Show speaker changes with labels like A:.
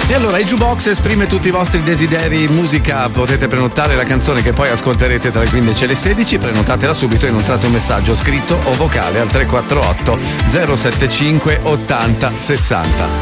A: E allora il Jukebox esprime tutti i vostri desideri in musica. Potete prenotare la canzone che poi ascolterete tra le 15 e le 16. Prenotatela subito e inoltrate un messaggio scritto o vocale al 348 075 80 60.